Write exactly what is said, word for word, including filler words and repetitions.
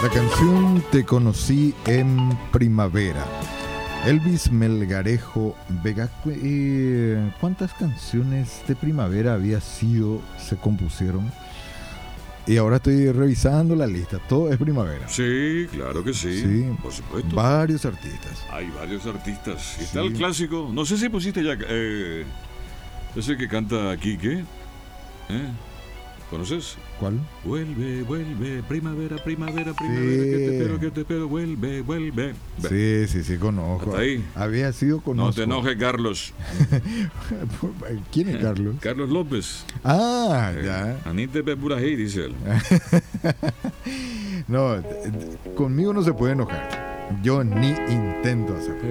La canción Te conocí en primavera. Elvis Melgarejo Vega. Eh, ¿Cuántas canciones de primavera había sido, se compusieron? Y ahora estoy revisando la lista. Todo es primavera. Sí, claro que sí. Sí. Por supuesto. Varios artistas. Hay varios artistas. Y Sí. está el clásico. No sé si pusiste ya. Eh, ese que canta Quique. ¿Eh? ¿Conoces? ¿Cuál? Vuelve, vuelve, primavera, primavera, primavera, Sí. que te espero, que te espero, vuelve, vuelve. Ve. Sí, sí, sí, conozco. Hasta ahí. Había sido conozco. No te enojes, Carlos. ¿Quién es Carlos? Carlos López. Ah, Eh, ya. Anite Pepurají, dice él. No, t- t- conmigo no se puede enojar. Yo ni intento hacerlo.